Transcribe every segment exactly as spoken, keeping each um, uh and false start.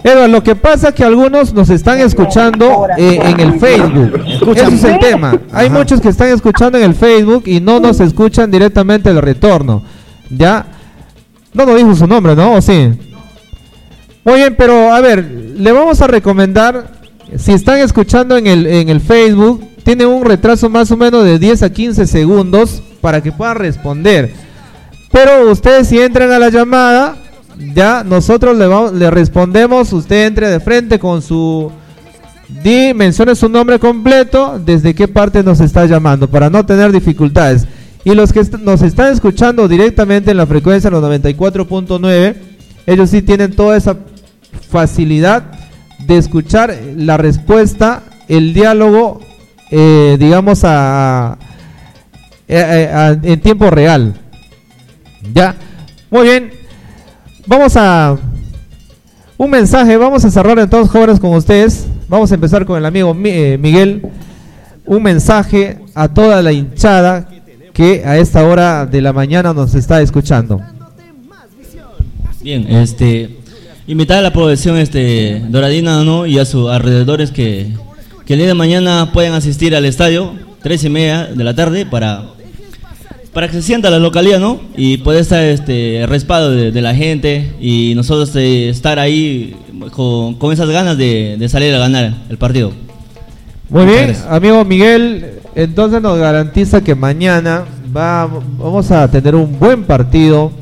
Edward, lo que pasa es que algunos nos están escuchando eh, en el Facebook. Ese es el tema. Hay Ajá. muchos que están escuchando en el Facebook y no nos escuchan directamente el retorno. ¿Ya? No nos dijo su nombre, ¿no? ¿O sí? Muy bien, pero a ver, le vamos a recomendar, si están escuchando en el, en el Facebook, tiene un retraso más o menos de diez a quince segundos para que puedan responder. Pero ustedes si entran a la llamada, ya nosotros le, vamos, le respondemos, usted entre de frente con su... Di, mencione su nombre completo, desde qué parte nos está llamando, para no tener dificultades. Y los que est nos están escuchando directamente en la frecuencia los noventa y cuatro punto nueve, ellos sí tienen toda esa facilidad de escuchar la respuesta, el diálogo, eh, digamos, a, a, a, a, en tiempo real. Ya, muy bien. Vamos a un mensaje, vamos a cerrar entonces, jóvenes, con ustedes. Vamos a empezar con el amigo eh, Miguel. Un mensaje a toda la hinchada que a esta hora de la mañana nos está escuchando. Bien, este, invitar a la población este, doradina, ¿no? Y a sus alrededores que, que el día de mañana puedan asistir al estadio, tres y media de la tarde, para... para que se sienta la localidad, ¿no? Y puede estar este respaldo de, de la gente y nosotros eh, estar ahí con, con esas ganas de, de salir a ganar el partido. Muy bien, gracias. Amigo Miguel, entonces nos garantiza que mañana va, vamos a tener un buen partido.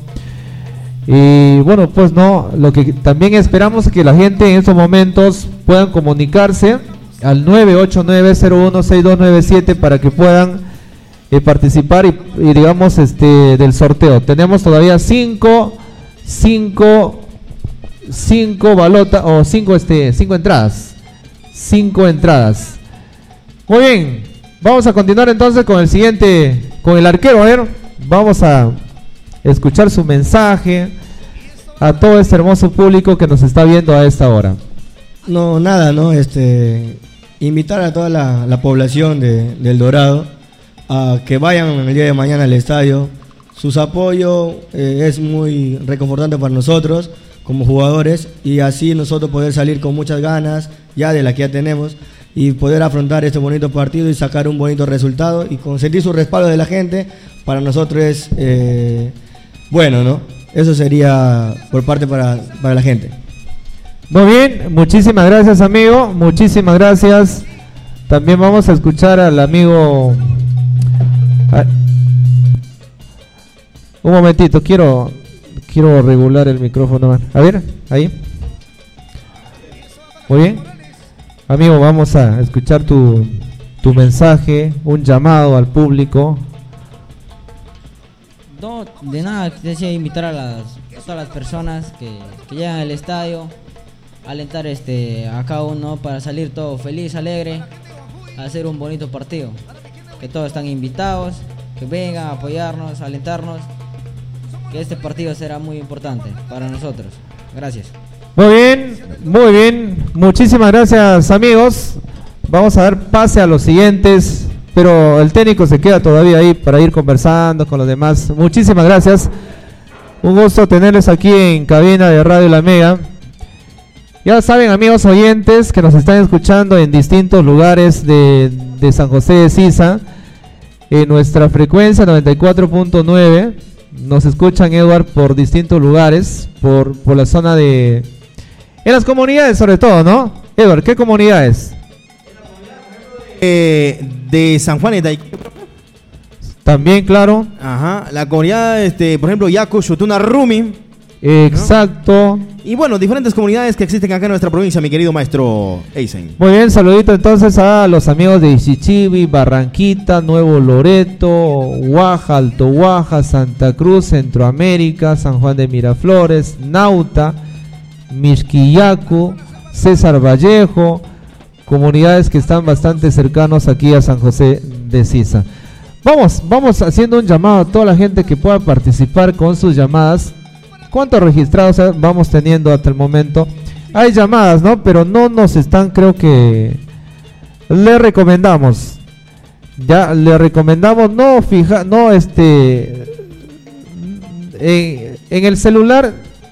Y bueno, pues no, lo que también esperamos es que la gente en estos momentos puedan comunicarse al nueve ocho nueve cero uno seis dos nueve siete para que puedan Eh, participar y, y digamos este del sorteo. Tenemos todavía cinco cinco cinco balotas o cinco este cinco entradas. Cinco entradas. Muy bien. Vamos a continuar entonces con el siguiente, con el arquero. A ver, vamos a escuchar su mensaje a todo este hermoso público que nos está viendo a esta hora. No, nada, no, este invitar a toda la, la población de, del Dorado a que vayan el día de mañana al estadio. Sus apoyos eh, es muy reconfortante para nosotros como jugadores y así nosotros poder salir con muchas ganas ya de la que ya tenemos y poder afrontar este bonito partido y sacar un bonito resultado y conseguir su respaldo de la gente. Para nosotros es eh, bueno, ¿no? Eso sería por parte para, para la gente. Muy bien, muchísimas gracias, amigo, muchísimas gracias. También vamos a escuchar al amigo... Ah, un momentito, quiero quiero regular el micrófono. A ver, ahí. Muy bien. Amigo, vamos a escuchar tu, tu mensaje, un llamado al público. No, de nada, deseo invitar a, las, a todas las personas que, que llegan al estadio, alentar este, a cada uno para salir todo feliz, alegre, a hacer un bonito partido. Que todos están invitados, que vengan a apoyarnos, a alentarnos, que este partido será muy importante para nosotros. Gracias. Muy bien, muy bien, muchísimas gracias, amigos. Vamos a dar pase a los siguientes, pero el técnico se queda todavía ahí para ir conversando con los demás. Muchísimas gracias, un gusto tenerles aquí en cabina de Radio La Mega. Ya saben, amigos oyentes que nos están escuchando en distintos lugares de, de San José de Sisa, en nuestra frecuencia noventa y cuatro punto nueve, nos escuchan, Edward, por distintos lugares, por, por la zona de... En las comunidades sobre todo, ¿no? Edward, ¿qué comunidades? Eh, de San Juan de Taiquí. También, claro. Ajá, la comunidad, este, por ejemplo, Yacu, Xutuna, Rumi. Exacto. ¿No? Y bueno, diferentes comunidades que existen acá en nuestra provincia, mi querido maestro Eisen. Muy bien, saludito entonces a los amigos de Ixichibi, Barranquita, Nuevo Loreto, Huaja, Alto Huaja, Santa Cruz, Centroamérica, San Juan de Miraflores, Nauta, Mixquillacu, César Vallejo, comunidades que están bastante cercanos aquí a San José de Sisa. Vamos, vamos haciendo un llamado a toda la gente que pueda participar con sus llamadas. ¿Cuántos registrados vamos teniendo hasta el momento? Hay llamadas, ¿no? Pero no nos están, creo que... Le recomendamos. Ya, le recomendamos no fija, no este... En, en el celular